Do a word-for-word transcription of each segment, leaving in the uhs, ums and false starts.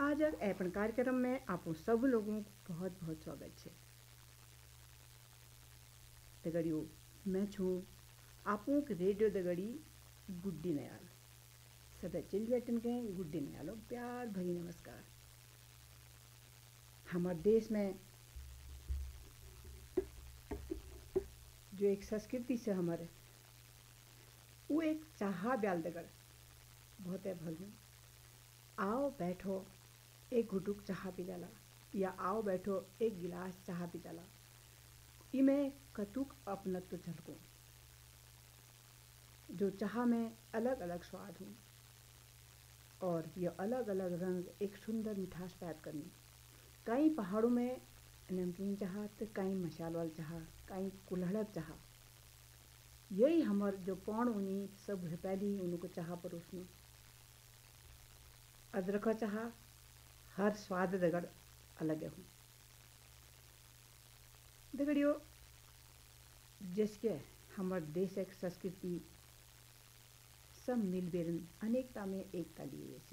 आज अपन कार्यक्रम में आप सब लोगों को बहुत बहुत स्वागत है। दगड़ियों, मैं छूँ आपू के रेडियो दगड़ी गुड्डी नयाल। सदा चिल बैठन के गुड्डी नयालो प्यार भरी नमस्कार। हमारे देश में जो एक संस्कृति से हमारे वो एक चाहा ब्याल दगड़ बहुत है भर में आओ बैठो एक घुटुक चाह पी जाला या आओ बैठो एक गिलास चाह पी जाला। इमें कतुक अपनत्व झलको जो चाह में अलग अलग स्वाद हूँ और यह अलग अलग रंग एक सुंदर मिठास पैदा करनी। कई पहाड़ों में नमकीन चाह तो कई मसाल वाल चाह कई कुल्हड़क चाह। यही हमार जो पौण उन्हीं सब है पहली उनको चाह परोसनी। अदरक चाह हर स्वाद दगड़ अलग है। दगड़ियों, जिसके हमारे देश एक संस्कृति सब मिल बेरन अनेकता में एकता लिए से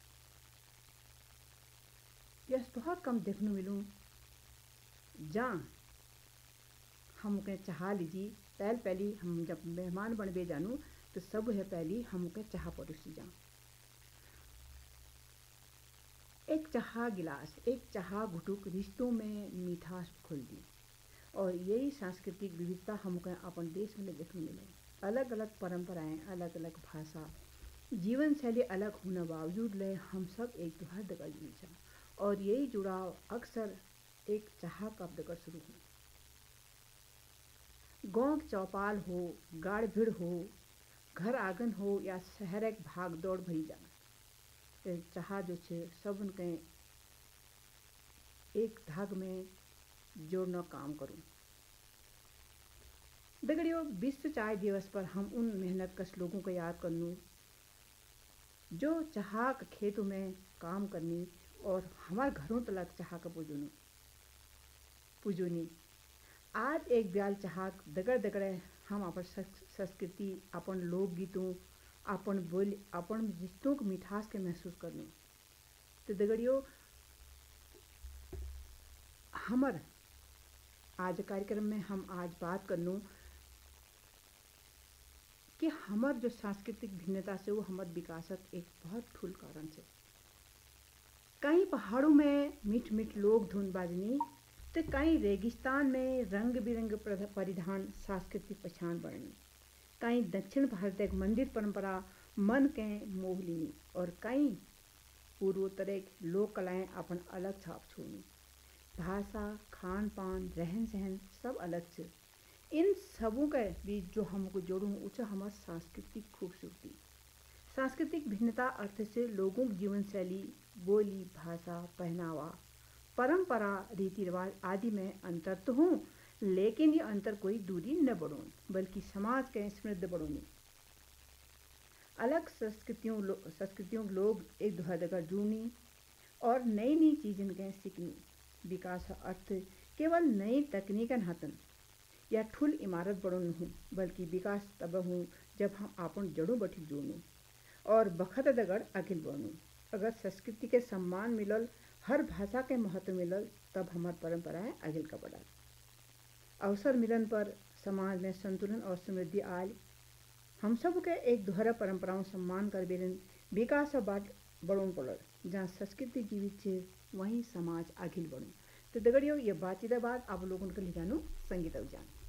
यह बहुत कम देखने मिलूं जहाँ हम के चाह लीजिए पहल पहली हम जब मेहमान बनबे जानू तो सब है पहली हम के चाह परोसी जा। एक चाह गिलास एक चाह घुटुक रिश्तों में मिठास खोल दी और यही सांस्कृतिक विविधता हमको अपन देश में देखने मिले। अलग अलग परंपराएं अलग अलग भाषा जीवन शैली अलग होने बावजूद ले हम सब एक दूसरे दगड़ मिल और यही जुड़ाव अक्सर एक चाह कब दगड़ शुरू हो। गाँव चौपाल हो गाड़ भीड़ हो घर आंगन हो या शहर एक भाग दौड़ भरी जाना चाह जो छे सब के एक धाग में जोड़ना काम करूं। दगड़ियों, विश्व चाय दिवस पर हम उन मेहनत कश लोगों को याद करनू जो चाह खेतों में काम करनी और हमारे घरों तलक चाह का पूजनू पूजनी। आज एक ब्याल चाह दगड़ दगड़े हम अपन संस्कृति अपन लोकगीतों अपन बोल अपन रिश्तों को मिठास के महसूस करनू। तो दगड़ियों, हमार आज कार्यक्रम में हम आज बात करनू कि हमार जो सांस्कृतिक भिन्नता से वो हमार विकासत एक बहुत ठूल कारण से। कई पहाड़ों में मीठ मीठ लोग धुन बाजनी तो कई रेगिस्तान में रंग बिरंग परिधान सांस्कृतिक पहचान बढ़नी। कई दक्षिण भारत एक मंदिर परंपरा मन के मोह लीनी और कई पूर्वोत्तर एक लोक कलाएं अपन अलग छाप छोड़नी। भाषा खान पान रहन सहन सब अलग से इन सबों के बीच जो हमको जोड़ू उसे हमारी सांस्कृतिक खूबसूरती। सांस्कृतिक भिन्नता अर्थ से लोगों की जीवन शैली बोली भाषा पहनावा परंपरा रीति रिवाज आदि में अंतर तो हूँ लेकिन ये अंतर कोई दूरी न बढ़ो बल्कि समाज के समृद्ध बढ़ोनी। अलग संस्कृतियों लो, संस्कृतियों लोग एक दूसरे दगड़ जुड़नी और नई नई चीज़न के सीखनी। विकास अर्थ केवल नई तकनीकन हतन या ठुल इमारत बड़ो नहीं बल्कि विकास तब हूँ जब हम अपन जड़ों बठी जुड़नू और बखत दगड़ अगिल बढ़नू। अगर संस्कृति के सम्मान मिलल हर भाषा के महत्व मिलल तब हमार परंपराएं अगिल का बढ़ा। अवसर मिलन पर समाज में संतुलन और समृद्धि आयल। हम सब के एक दोहरा परंपराओं सम्मान कर बेलन विकास बाट बढ़ों पड़ल। जहाँ संस्कृति जीवित है वहीं समाज आगिल बढ़ो। तो दगड़ियों, ये बातचीत बाद आप लोगों को ले जानू संगीत अभियान।